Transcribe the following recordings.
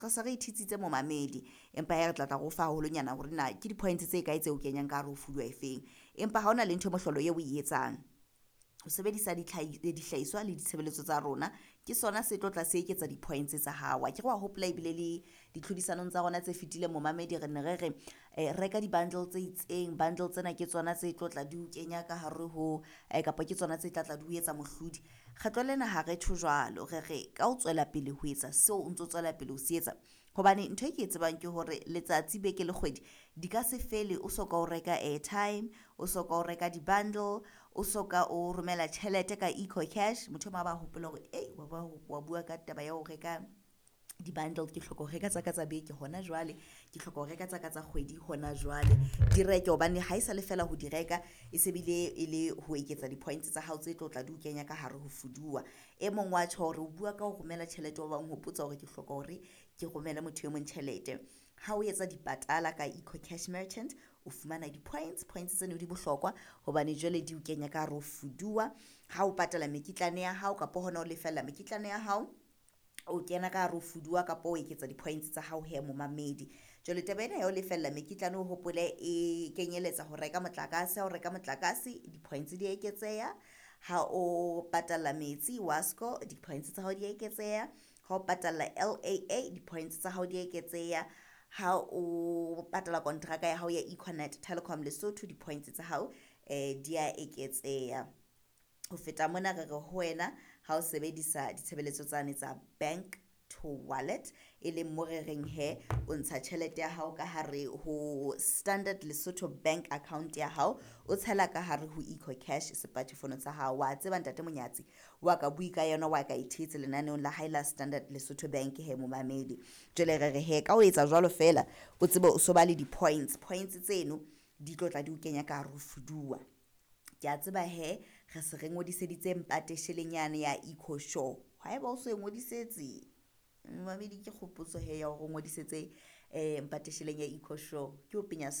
re se re ithitsitse momamedi empa ya re tla go fa holonyana gore na ke di-points tse kae tse o kenyang ka hare ho food wa efeng empa ha ona le ntho e mohlolo eo o e etsang ho sebedisa dihlahiswa le ditshebeletso tsa rona ke sona se tlotla se eketsa di-points tsa hao ke go wa hopola ebile le ditlhodisanong tsa rona tse fetile momamedi re ne re reka di-bundle tse itseng bundle tsena ke tsona tse tlotla di o kenya ka hare ho kapa ke tsona tse tlatla di o etsa mohlodi kgetlo lena ha re tho jwalo re ka o tswela pele ho etsa seo o ntso tswela pele o se etsa hobane ntho e ke e tsebang ke hore letsatsi beke le kgwedi di ka se fele o soka o reka airtime o soka o reka di-bundle o soka o romela tjhelete ka eco cash motho ma ba hopola hore wa bua ka taba ya ho reka di-bundle ke hloka ho reka tsaka tsa beke hona jwale ke hloka ho reka tsaka tsa kgwedi hona jwale di reke hobane ha e sa le fela ho di reka e se bile e le ho eketsa di-points tsa hao tse tlotla di o kenya ka hare ho fudua e mong wa tjho hore o bua ka ho romela tjhelete wa bang hopotsa hore ke hloka hore ke romele motho e mong tjhelete ha o etsa dipatala ka eco cash merchant o fumana di-points tseno di bohlokwa hobane jwale di o kenya ka hare ho fudua ha o patala mekitlane ya hao kapa hona o lefella mekitlane ya hao o kena ka hare ho fudua kapa o eketsa di-points tsa hao he momamedi jwale taba ena ya o lefella mekitlane o hopole e kenyeletsa ho reka motlakase ha o reka motlakase di-points di eketseha ha o patala metsi wasco di-points tsa hao di eketseha ha o patala LAA di-points tsa hao di eketseha ha o patala kontraka ya hao ya Econet Telecom Lesotho di-points tsa hao di a eketseha ho feta mona re ho wena ha o sebedisa ditshebeletso tsane tsa bank to wallet e leng mo re reng he o ntsha tjhelete ya hao ka hare ho Standard Lesotho bank account ya hao o tshela ka hare ho eco cash sepatefono sa hao wa tseba ntate monyatsi wa ka bui ka yona wa ka ithetse lenaneong la haila Standard Lesotho bank he momamedi jwale re he ka o etsa jwalo fela o tsebe o so ba le di-points tseno di tlotla di o kenya ka hare ho fudua ke a tseba he re se re ngodiseditse mpateshelenyane ya eco show haeba o se ngodisetse mamedi ke kgopotso he ya go ngodisetse mpatesheleng ya eco show ke o penya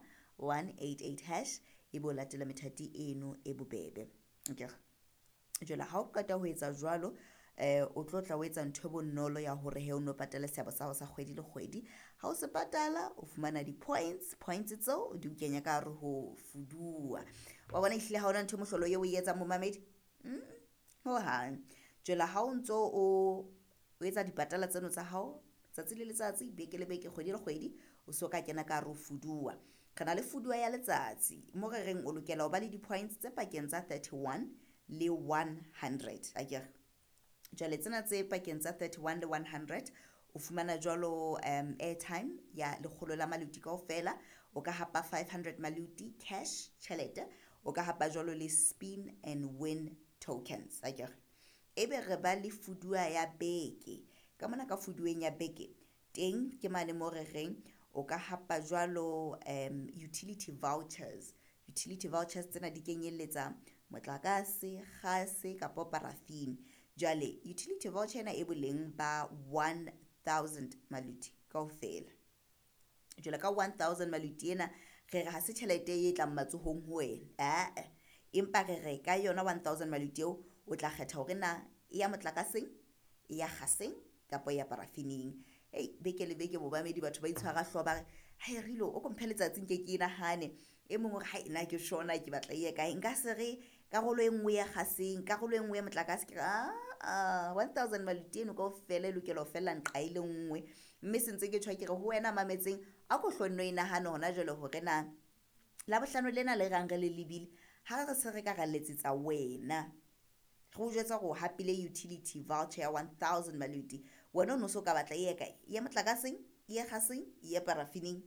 *188# e bo latela methati eno e bobebe okay jwale ha o qeta ho etsa jwalo o tlo tla o etsa ntho bonolo ya hore he o no patala seabo sa hao sa kgwedi le kgwedi ha o se patala o fumana di-points tseo di o kenya ka hare ho fudua wa bona ehlile ha ona ntho mohlolo eo o e etsang momamedi ho hang jwale ha o ntso o etsa dipatala tseno tsa hao tsatsi le letsatsi beke le beke kgwedi le kgwedi o so ka kena ka hare ho fudua re na le fudua ya letsatsi mo re reng o lokela ho ba le di-points tse pakeng tsa 31 le 100 akere jwale tsena tse pakeng tsa 31 le 100 o fumana jwalo airtime ya lekgolo la maluti kaofela o ka hapa 500 maluti cash tjhelete o ka hapa jwalo le spin and win tokens akere ebe re ba le fudua ya beke ka mona ka fudueng ya beke teng ke mane mo re reng o ka hapa jwalo utility vouchers tsena di kenyelletsa motlakase gase kapa parafini jwale utility voucher ena e boleng ba 1000 maluti kaofela jwale ka 1000 maluti ena re ha se tjhelete e tlang matsohong ho wena empa re ka yona 1000 maluti eo o tla kgetha hore na e ya motlakaseng e ya gaseng kapa ya parafining beke le beke bobamedi batho ba itshwara hloho ba re ha rilo o komphe letsatsing ke nahane e mongwe re ha ina ke shona ke batla e kae nka se re karolo e nngwe ya gaseng karolo e nngwe ya motlakase ke 1000 maluti eno kaofela e lokela ho fella nqa ile nngwe mme sentse ke tshwa ke re ho wena mametseng a ko hlonno e nahane hona jwale hore na la bohlano lena le rang re le lebile ha re se re ka ra letsetsa wena re o jwetsa go hapile utility voucher ya 1000 maluti wena o no so ka batla e kae ya motlakaseng ya gaseng ya parafining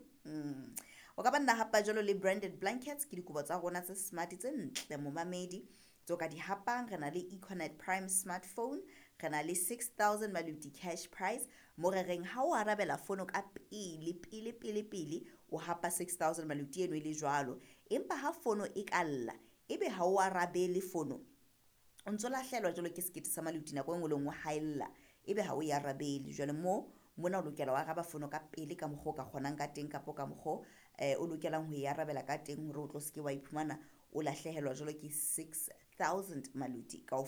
o ka banna hapa jwalo le branded blankets ke dikobo tsa rona tse smart tse ntle momamedi tso ka di hapang re na le Econet Prime smartphone re na le 6000 maluti cash prize mo re reng ha o arabela fono ka pele o hapa 6000 maluti eno e le jwalo empa ha fono e kalla ebe ha o arabele fono o ntso lahlelwa jwalo ke sekete sa maluti nako engwe le ngwe haella ebe ha o ya arabele jwale mona o lokela wa araba fono ka pele ka mokgwa o ka kgonang ka teng kapo ka mokgwa o lokelang ho e arabela ka teng hore o tlo seke wa iphumana o lahlehelwa jwalo ke 6000 maluti